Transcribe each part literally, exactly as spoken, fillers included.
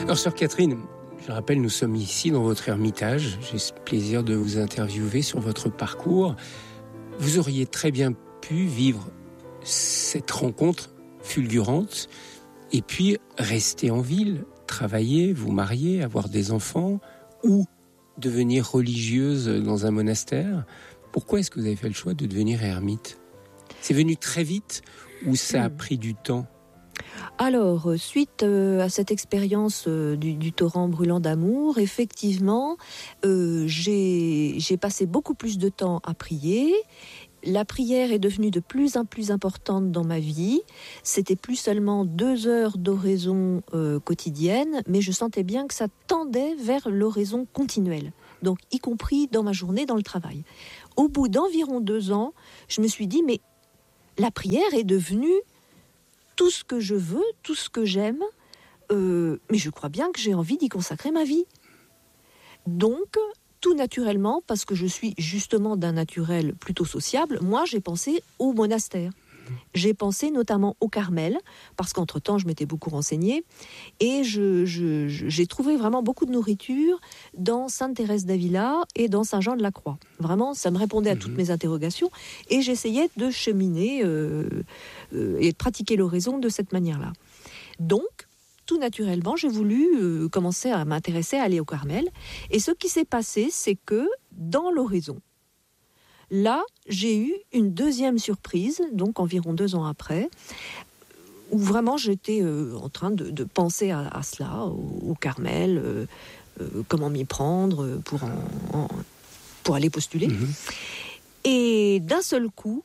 Alors, sœur Catherine, je rappelle, nous sommes ici dans votre ermitage. J'ai ce plaisir de vous interviewer sur votre parcours. Vous auriez très bien pu vivre cette rencontre fulgurante et puis rester en ville, travailler, vous marier, avoir des enfants ou devenir religieuse dans un monastère. Pourquoi est-ce que vous avez fait le choix de devenir ermite ? C'est venu très vite ou ça a pris du temps ? Alors, suite euh, à cette expérience euh, du, du torrent brûlant d'amour, effectivement, euh, j'ai, j'ai passé beaucoup plus de temps à prier. La prière est devenue de plus en plus importante dans ma vie. C'était plus seulement deux heures d'oraison euh, quotidienne, mais je sentais bien que ça tendait vers l'oraison continuelle, donc y compris dans ma journée, dans le travail. Au bout d'environ deux ans, je me suis dit, mais la prière est devenue tout ce que je veux, tout ce que j'aime, euh, mais je crois bien que j'ai envie d'y consacrer ma vie. Donc, tout naturellement, parce que je suis justement d'un naturel plutôt sociable, moi j'ai pensé au monastère. J'ai pensé notamment au Carmel, parce qu'entre-temps je m'étais beaucoup renseignée, et je, je, je, j'ai trouvé vraiment beaucoup de nourriture dans Sainte Thérèse d'Avila et dans Saint-Jean de la Croix. Vraiment, ça me répondait à toutes mes interrogations, et j'essayais de cheminer euh, euh, et de pratiquer l'oraison de cette manière-là. Donc, tout naturellement, j'ai voulu euh, commencer à m'intéresser à aller au Carmel, et ce qui s'est passé, c'est que dans l'oraison, là, j'ai eu une deuxième surprise, donc environ deux ans après, où vraiment j'étais euh, en train de, de penser à, à cela, au, au Carmel, euh, euh, comment m'y prendre pour, en, en, pour aller postuler. Mmh. Et d'un seul coup,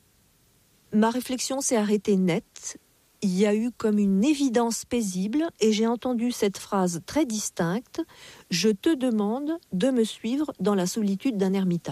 ma réflexion s'est arrêtée nette. Il y a eu comme une évidence paisible et j'ai entendu cette phrase très distincte « Je te demande de me suivre dans la solitude d'un ermitage ».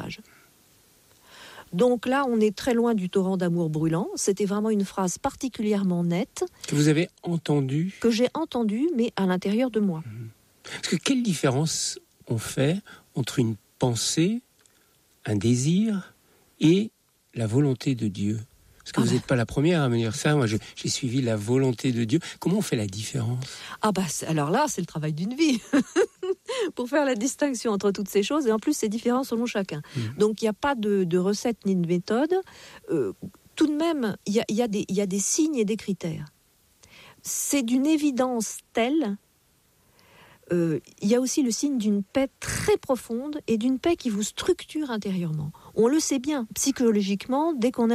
Donc là, on est très loin du torrent d'amour brûlant. C'était vraiment une phrase particulièrement nette. Que vous avez entendue ? Que j'ai entendue, mais à l'intérieur de moi. Parce que quelle différence on fait entre une pensée, un désir et la volonté de Dieu ? Parce que ah vous n'êtes bah. pas la première à me dire ça. Moi, je, j'ai suivi la volonté de Dieu. Comment on fait la différence ? Ah bah, alors là, c'est le travail d'une vie. Pour faire la distinction entre toutes ces choses. Et en plus, c'est différent selon chacun. Mmh. Donc, il n'y a pas de, de recette ni de méthode. Euh, tout de même, il y a, y a des, y a des signes et des critères. C'est d'une évidence telle. Il euh, y a aussi le signe d'une paix très profonde et d'une paix qui vous structure intérieurement. On le sait bien, psychologiquement, dès qu'on a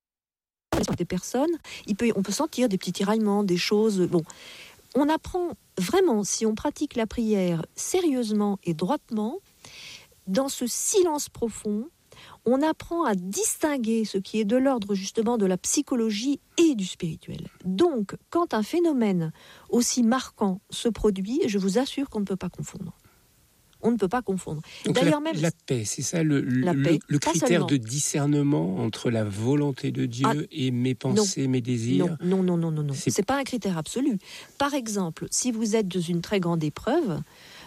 des personnes, il peut, on peut sentir des petits tiraillements, des choses... Bon, on apprend vraiment, si on pratique la prière sérieusement et droitement, dans ce silence profond, on apprend à distinguer ce qui est de l'ordre justement de la psychologie et du spirituel. Donc, quand un phénomène aussi marquant se produit, je vous assure qu'on ne peut pas confondre. On ne peut pas confondre. Donc D'ailleurs, la, même la paix, c'est ça le, le, paix, le critère de discernement entre la volonté de Dieu ah, et mes pensées, non, mes désirs. Non, non, non, non, non. C'est... c'est pas un critère absolu. Par exemple, si vous êtes dans une très grande épreuve,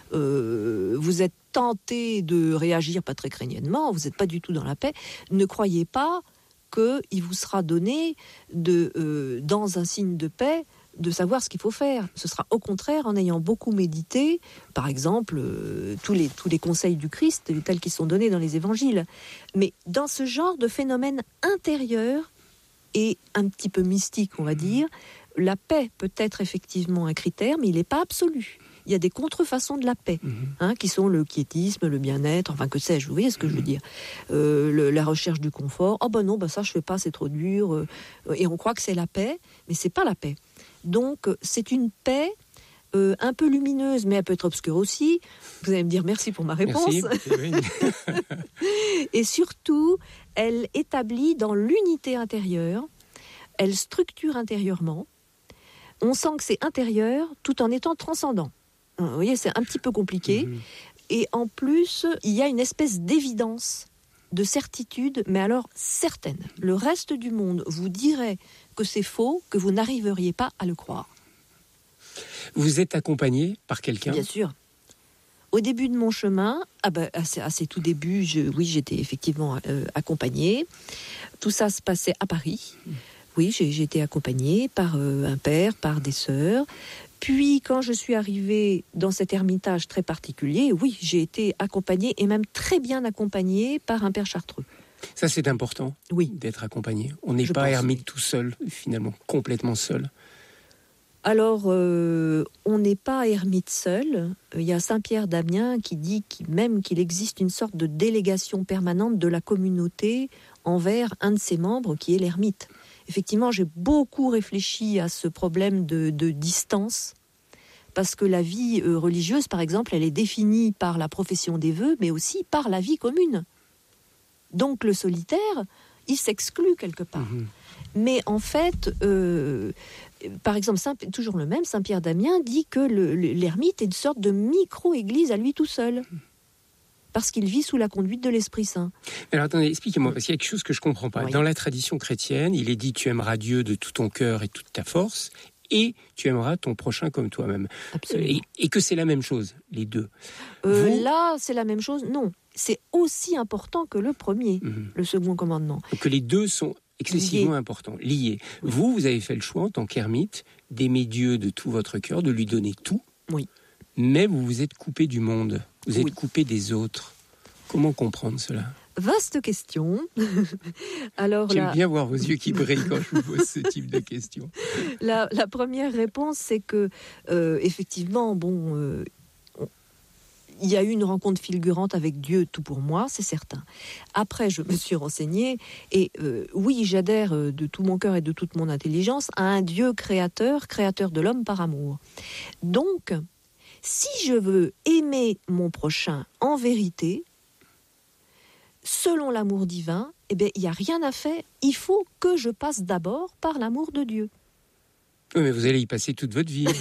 euh, vous êtes tenté de réagir pas très craignellement, vous n'êtes pas du tout dans la paix. Ne croyez pas qu'il vous sera donné de, euh, dans un signe de paix, de savoir ce qu'il faut faire. Ce sera au contraire en ayant beaucoup médité, par exemple, euh, tous, les, tous les conseils du Christ, tels qu'ils sont donnés dans les évangiles. Mais dans ce genre de phénomène intérieur et un petit peu mystique, on va dire, la paix peut être effectivement un critère, mais il n'est pas absolu. Il y a des contrefaçons de la paix, hein, qui sont le quiétisme, le bien-être, enfin que sais-je, vous voyez ce que je veux dire, euh, le, la recherche du confort. Oh ben non, ben ça je fais pas, c'est trop dur. Euh, et on croit que c'est la paix, mais c'est pas la paix. Donc, c'est une paix euh, un peu lumineuse, mais elle peut être obscure aussi. Vous allez me dire merci pour ma réponse. Merci. Oui. Et surtout, elle établit dans l'unité intérieure, elle structure intérieurement. On sent que c'est intérieur tout en étant transcendant. Vous voyez, c'est un petit peu compliqué. Mmh. Et en plus, il y a une espèce d'évidence, de certitude, mais alors certaine. Le reste du monde vous dirait que c'est faux, que vous n'arriveriez pas à le croire. Vous êtes accompagné par quelqu'un ? Bien sûr. Au début de mon chemin, ah ben, à, ses, à ses tout débuts, je, oui, j'étais effectivement euh, accompagnée. Tout ça se passait à Paris. Oui, j'ai, j'ai été accompagnée par euh, un père, par des sœurs. Puis, quand je suis arrivée dans cet ermitage très particulier, oui, j'ai été accompagnée, et même très bien accompagnée, par un père chartreux. Ça, c'est important, oui. d'être accompagné. On n'est je pas pense, ermite oui. tout seul, finalement, complètement seul. Alors, euh, on n'est pas ermite seul. Il y a Saint Pierre d'Amiens qui dit qu'il, même qu'il existe une sorte de délégation permanente de la communauté envers un de ses membres, qui est l'ermite. Effectivement, j'ai beaucoup réfléchi à ce problème de, de distance, parce que la vie euh, religieuse, par exemple, elle est définie par la profession des vœux, mais aussi par la vie commune. Donc le solitaire, il s'exclut quelque part. Mmh. Mais en fait, euh, par exemple, Saint, toujours le même, Saint Pierre d'Amiens dit que le, le, l'ermite est une sorte de micro-église à lui tout seul. Parce qu'il vit sous la conduite de l'Esprit Saint. Alors attendez, expliquez-moi, parce qu'il y a quelque chose que je ne comprends pas. Oui. Dans la tradition chrétienne, il est dit « tu aimeras Dieu de tout ton cœur et toute ta force » et tu aimeras ton prochain comme toi-même. Absolument. Et, et que c'est la même chose, les deux. Euh, Vous... Là, c'est la même chose, non. C'est aussi important que le premier, mmh. le second commandement. Donc que les deux sont excessivement liés. importants, liés. Oui. Vous, vous avez fait le choix, en tant qu'ermite, d'aimer Dieu de tout votre cœur, de lui donner tout. Oui. Mais vous vous êtes coupé du monde, vous êtes oui. coupé des autres. Comment comprendre cela ? Vaste question. Alors, J'aime la... bien voir vos yeux qui brillent quand je vous pose ce type de questions. La, la première réponse, c'est que, euh, effectivement, bon, euh, on... il y a eu une rencontre fulgurante avec Dieu, tout pour moi, c'est certain. Après, je me suis renseignée, et euh, oui, j'adhère de tout mon cœur et de toute mon intelligence à un Dieu créateur, créateur de l'homme par amour. Donc, si je veux aimer mon prochain en vérité, selon l'amour divin, eh bien, il n'y a rien à faire. Il faut que je passe d'abord par l'amour de Dieu. Oui, mais vous allez y passer toute votre vie.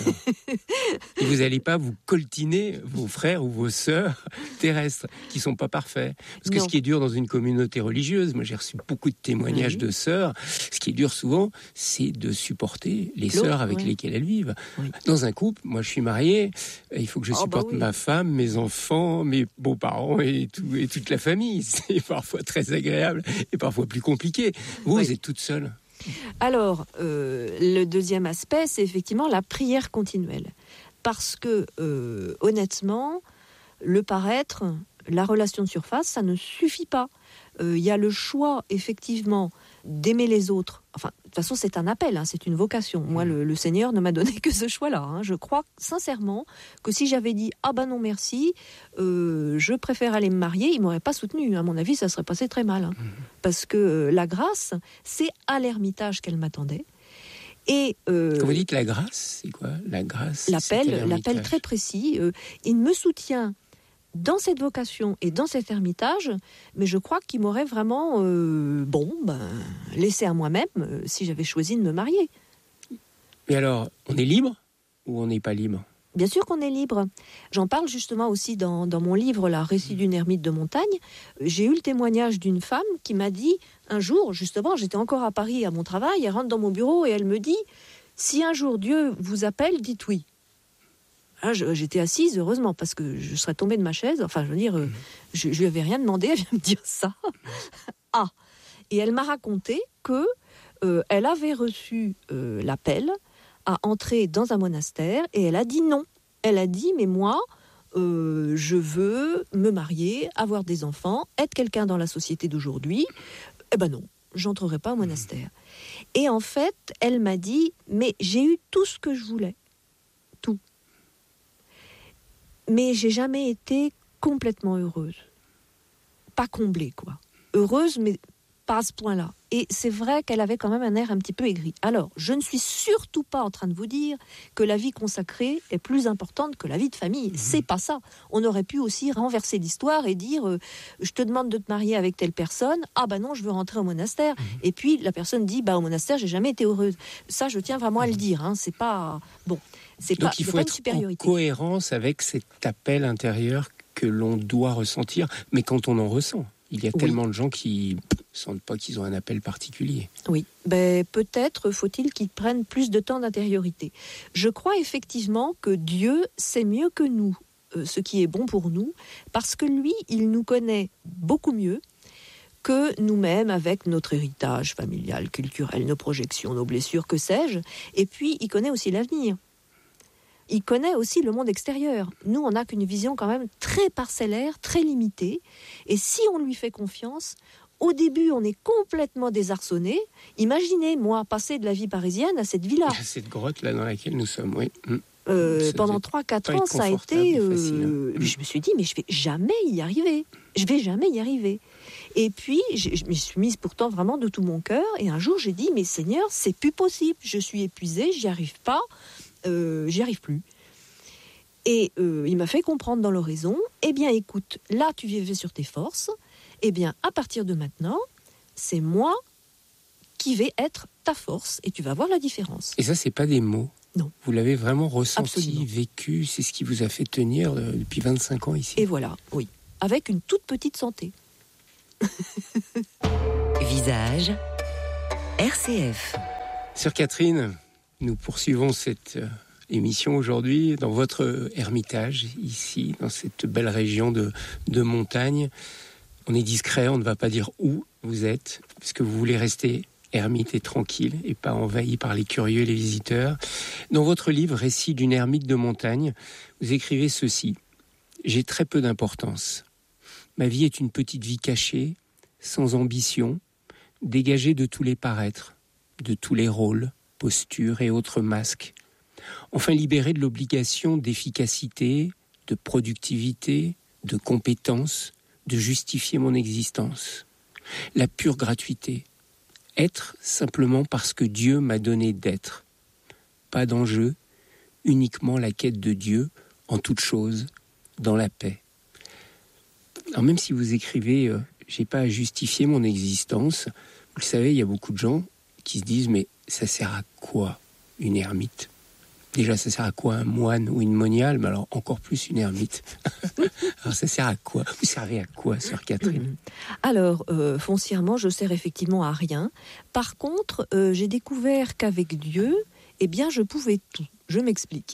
Et vous n'allez pas vous coltiner vos frères ou vos sœurs terrestres qui ne sont pas parfaits. Parce que non. Ce qui est dur dans une communauté religieuse, moi j'ai reçu beaucoup de témoignages oui. de sœurs, ce qui est dur souvent, c'est de supporter les L'autre, sœurs avec ouais. lesquelles elles vivent. Oui. Dans un couple, moi je suis marié, il faut que je oh, supporte bah oui. ma femme, mes enfants, mes beaux-parents et, tout, et toute la famille. C'est parfois très agréable et parfois plus compliqué. Vous, oui. vous êtes toute seule. Alors, euh, le deuxième aspect, c'est effectivement la prière continuelle. Parce que, euh, honnêtement, le paraître, la relation de surface, ça ne suffit pas. Il euh, y a le choix, effectivement, d'aimer les autres. Enfin, de toute façon, c'est un appel, hein, c'est une vocation. Moi, le, le Seigneur ne m'a donné que ce choix-là. Hein. Je crois sincèrement que si j'avais dit « Ah ben non, merci, euh, je préfère aller me marier », il ne m'aurait pas soutenu. À mon avis, ça serait passé très mal. Hein. Mmh. Parce que euh, la grâce, c'est à l'ermitage qu'elle m'attendait. Et, euh, Quand vous dites la grâce, c'est quoi ? La grâce, l'appel, l'appel très précis. Euh, il me soutient dans cette vocation et dans cet ermitage, mais je crois qu'il m'aurait vraiment euh, bon, ben, laissé à moi-même euh, si j'avais choisi de me marier. Mais alors, on est libre ou on n'est pas libre ? Bien sûr qu'on est libre. J'en parle justement aussi dans, dans mon livre, là, Récit d'une ermite de montagne. J'ai eu le témoignage d'une femme qui m'a dit, un jour, justement, j'étais encore à Paris à mon travail, elle rentre dans mon bureau et elle me dit « Si un jour Dieu vous appelle, dites oui ». Ah, j'étais assise, heureusement, parce que je serais tombée de ma chaise. Enfin, je veux dire, euh, je ne lui avais rien demandé, elle vient me dire ça. Ah, et elle m'a raconté que euh, elle avait reçu euh, l'appel à entrer dans un monastère et elle a dit non. Elle a dit, mais moi, euh, je veux me marier, avoir des enfants, être quelqu'un dans la société d'aujourd'hui. Eh ben non, j'entrerai pas au monastère. Et en fait, elle m'a dit, mais j'ai eu tout ce que je voulais. Tout. Mais j'ai jamais été complètement heureuse. Pas comblée, quoi. Heureuse, mais pas à ce point-là. Et c'est vrai qu'elle avait quand même un air un petit peu aigri. Alors, je ne suis surtout pas en train de vous dire que la vie consacrée est plus importante que la vie de famille. Mmh. C'est pas ça. On aurait pu aussi renverser l'histoire et dire euh, je te demande de te marier avec telle personne. Ah bah non, je veux rentrer au monastère. Mmh. Et puis la personne dit bah au monastère, j'ai jamais été heureuse. Ça, je tiens vraiment à le dire. Hein. C'est pas bon. C'est Donc pas, il faut pas être une supériorité. En cohérence avec cet appel intérieur que l'on doit ressentir, mais quand on en ressent. Il y a oui. tellement de gens qui ne sentent pas qu'ils ont un appel particulier. Oui, ben, peut-être faut-il qu'ils prennent plus de temps d'intériorité. Je crois effectivement que Dieu sait mieux que nous euh, ce qui est bon pour nous, parce que lui, il nous connaît beaucoup mieux que nous-mêmes avec notre héritage familial, culturel, nos projections, nos blessures, que sais-je. Et puis, il connaît aussi l'avenir. Il connaît aussi le monde extérieur. Nous, on n'a qu'une vision quand même très parcellaire, très limitée. Et si on lui fait confiance, au début, on est complètement désarçonné. Imaginez, moi, passer de la vie parisienne à cette vie-là. Cette grotte là dans laquelle nous sommes, oui. Euh, pendant trois quatre ans, ça a été... Euh, facile, hein. Je me suis dit, mais je vais jamais y arriver. Je vais jamais y arriver. Et puis, je, je me suis mise pourtant vraiment de tout mon cœur. Et un jour, j'ai dit, mais Seigneur, c'est plus possible. Je suis épuisée, j'y arrive pas. Euh, j'y arrive plus. Et euh, il m'a fait comprendre dans l'oraison, eh bien écoute, là tu vivais sur tes forces, eh bien à partir de maintenant, c'est moi qui vais être ta force et tu vas voir la différence. Et ça, c'est pas des mots. Non. Vous l'avez vraiment ressenti, Absolument. vécu, c'est ce qui vous a fait tenir euh, depuis vingt-cinq ans ici. Et voilà, oui, avec une toute petite santé. Visage R C F. Sœur Catherine, nous poursuivons cette euh, émission aujourd'hui dans votre ermitage, ici, dans cette belle région de, de montagne. On est discret, on ne va pas dire où vous êtes, puisque vous voulez rester ermite et tranquille, et pas envahi par les curieux et les visiteurs. Dans votre livre « Récit d'une ermite de montagne », vous écrivez ceci. « J'ai très peu d'importance. Ma vie est une petite vie cachée, sans ambition, dégagée de tous les paraîtres, de tous les rôles, postures et autres masques. Enfin libérée de l'obligation d'efficacité, de productivité, de compétence, de justifier mon existence. La pure gratuité. Être simplement parce que Dieu m'a donné d'être. Pas d'enjeu, uniquement la quête de Dieu en toute chose, dans la paix. » Alors même si vous écrivez euh, « j'ai pas à justifier mon existence », vous le savez, il y a beaucoup de gens qui se disent « mais ça sert à quoi une ermite ?» Déjà, ça sert à quoi un moine ou une moniale, mais alors encore plus une ermite. Alors ça sert à quoi ? Vous servez à quoi, sœur Catherine ? Alors, euh, foncièrement, je sers effectivement à rien. Par contre, euh, j'ai découvert qu'avec Dieu, eh bien, je pouvais tout. Je m'explique.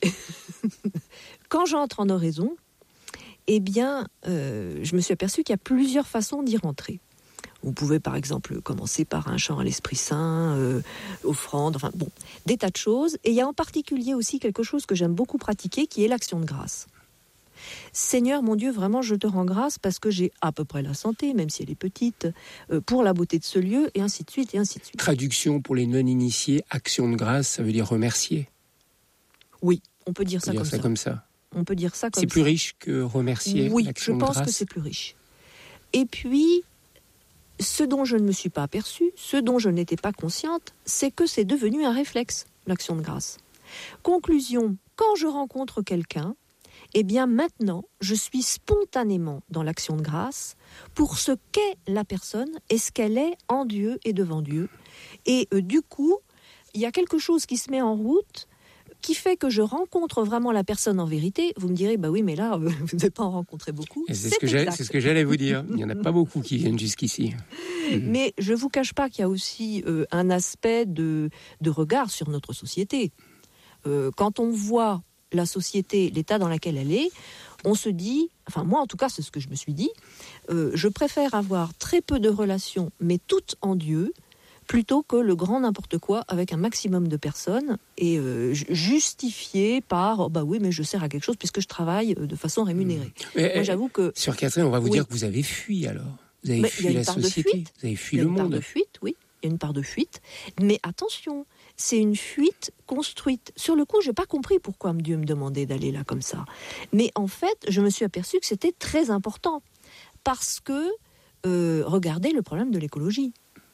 Quand j'entre en oraison, eh bien, euh, je me suis aperçue qu'il y a plusieurs façons d'y rentrer. Vous pouvez par exemple commencer par un chant à l'Esprit Saint, euh, offrande, enfin bon, des tas de choses. Et il y a en particulier aussi quelque chose que j'aime beaucoup pratiquer, qui est l'action de grâce. Seigneur, mon Dieu, vraiment, je te rends grâce parce que j'ai à peu près la santé, même si elle est petite, euh, pour la beauté de ce lieu, et ainsi de suite, et ainsi de suite. Traduction pour les non-initiés, action de grâce, ça veut dire remercier. Oui, on peut dire On ça, peut comme, dire ça ça. comme ça. On peut dire ça comme C'est ça. plus riche que remercier. Oui, l'action je de pense grâce. que c'est plus riche. Et puis, ce dont je ne me suis pas aperçue, ce dont je n'étais pas consciente, c'est que c'est devenu un réflexe, l'action de grâce. Conclusion, quand je rencontre quelqu'un, eh bien maintenant, je suis spontanément dans l'action de grâce pour ce qu'est la personne et ce qu'elle est en Dieu et devant Dieu. Et euh, du coup, il y a quelque chose qui se met en route qui fait que je rencontre vraiment la personne en vérité. Vous me direz, bah oui, mais là, euh, vous n'avez pas en rencontré beaucoup. Et c'est, c'est, ce que j'allais, c'est ce que j'allais vous dire. Il n'y en a pas beaucoup qui viennent jusqu'ici. Mais je ne vous cache pas qu'il y a aussi euh, un aspect de, de regard sur notre société. Euh, quand on voit la société, l'état dans lequel elle est, on se dit, enfin moi en tout cas c'est ce que je me suis dit, euh, je préfère avoir très peu de relations, mais toutes en Dieu, plutôt que le grand n'importe quoi avec un maximum de personnes et euh, justifié par oh bah oui mais je sers à quelque chose puisque je travaille de façon rémunérée. Mais, Moi j'avoue que Sœur Catherine, on va vous oui. dire que vous avez fui alors. Vous avez Mais fui il y a une la part de société. fuite. Vous avez fui il y a le une part monde. de fuite, oui, il y a une part de fuite, mais attention, c'est une fuite construite. Sur le coup, j'ai pas compris pourquoi Dieu me demandait d'aller là comme ça. Mais en fait, je me suis aperçue que c'était très important parce que euh, regardez le problème de l'écologie.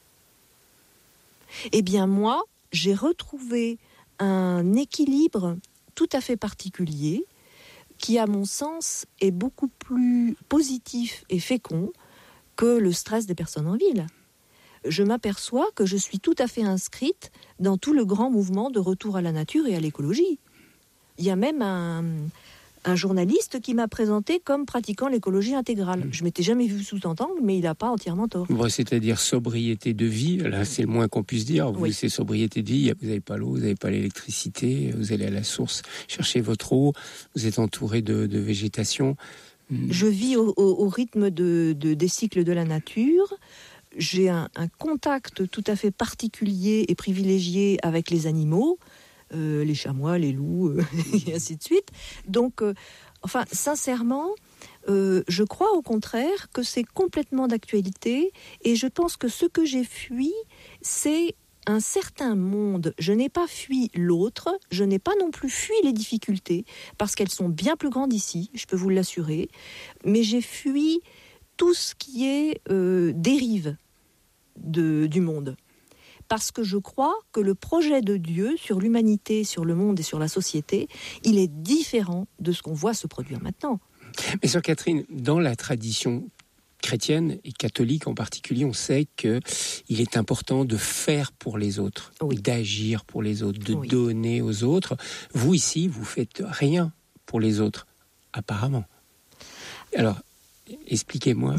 Eh bien moi, j'ai retrouvé un équilibre tout à fait particulier qui, à mon sens, est beaucoup plus positif et fécond que le stress des personnes en ville. Je m'aperçois que je suis tout à fait inscrite dans tout le grand mouvement de retour à la nature et à l'écologie. Il y a même un, un journaliste qui m'a présenté comme pratiquant l'écologie intégrale. Je ne m'étais jamais vu sous cet angle, mais il n'a pas entièrement tort. Bon, c'est-à-dire sobriété de vie, là c'est le moins qu'on puisse dire. Vous, Oui. c'est sobriété de vie, vous n'avez pas l'eau, vous n'avez pas l'électricité, vous allez à la source chercher votre eau, vous êtes entouré de, de végétation. Je vis au, au, au rythme de, de, des cycles de la nature. j'ai un, un contact tout à fait particulier et privilégié avec les animaux, euh, les chamois, les loups, euh, et ainsi de suite. Donc, euh, enfin, sincèrement, euh, je crois au contraire que c'est complètement d'actualité, et je pense que ce que j'ai fui, c'est un certain monde. Je n'ai pas fui l'autre, je n'ai pas non plus fui les difficultés, parce qu'elles sont bien plus grandes ici, je peux vous l'assurer, mais j'ai fui tout ce qui est euh, dérive de, du monde. Parce que je crois que le projet de Dieu sur l'humanité, sur le monde et sur la société, il est différent de ce qu'on voit se produire maintenant. Mais sœur Catherine, dans la tradition chrétienne et catholique en particulier, on sait qu'il est important de faire pour les autres, oui. d'agir pour les autres, de oui. donner aux autres. Vous, ici, vous faites rien pour les autres, apparemment. Alors, expliquez-moi.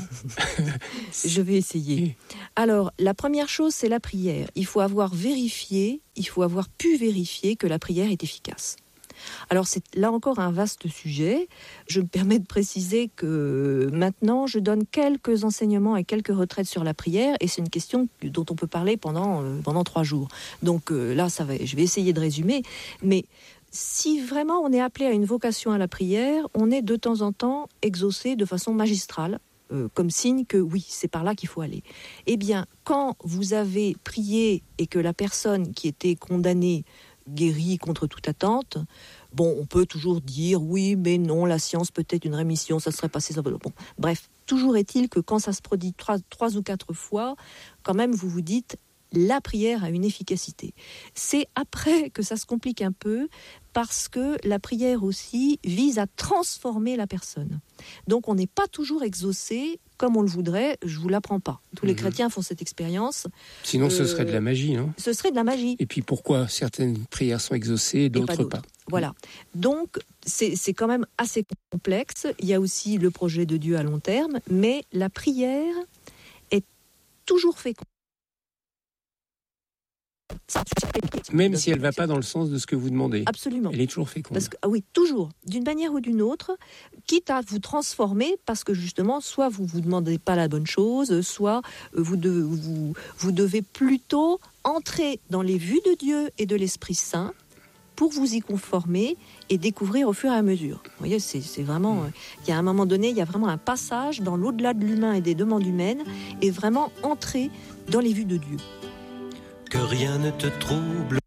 Je vais essayer. Alors, la première chose, c'est la prière. Il faut avoir vérifié, il faut avoir pu vérifier que la prière est efficace. Alors, c'est là encore un vaste sujet. Je me permets de préciser que maintenant, je donne quelques enseignements et quelques retraites sur la prière, et c'est une question dont on peut parler pendant, euh, pendant trois jours. Donc euh, là, ça va, je vais essayer de résumer. Mais si vraiment on est appelé à une vocation à la prière, on est de temps en temps exaucé de façon magistrale, euh, comme signe que oui, c'est par là qu'il faut aller. Eh bien, quand vous avez prié et que la personne qui était condamnée guéri contre toute attente, bon, on peut toujours dire oui, mais non, la science peut-être une rémission, ça serait passé. Bon, bref, toujours est-il que quand ça se produit trois, trois ou quatre fois, quand même, vous vous dites, la prière a une efficacité. C'est après que ça se complique un peu, parce que la prière aussi vise à transformer la personne. Donc, on n'est pas toujours exaucé comme on le voudrait, je ne vous l'apprends pas. Tous les mmh. chrétiens font cette expérience. Sinon, euh, ce serait de la magie, non ? Ce serait de la magie. Et puis, pourquoi certaines prières sont exaucées et d'autres, et pas, d'autres. pas Voilà. Donc, c'est, c'est quand même assez complexe. Il y a aussi le projet de Dieu à long terme, mais la prière est toujours féconde. Même si elle ne va pas dans le sens de ce que vous demandez. Absolument. Elle est toujours féconde. Parce que, ah oui, toujours. D'une manière ou d'une autre, quitte à vous transformer, parce que justement, soit vous ne vous demandez pas la bonne chose, soit vous, de, vous, vous devez plutôt entrer dans les vues de Dieu et de l'Esprit Saint pour vous y conformer et découvrir au fur et à mesure. Vous voyez, c'est, c'est vraiment... Mmh. Il y a un moment donné, il y a vraiment un passage dans l'au-delà de l'humain et des demandes humaines, et vraiment entrer dans les vues de Dieu. Que rien ne te trouble.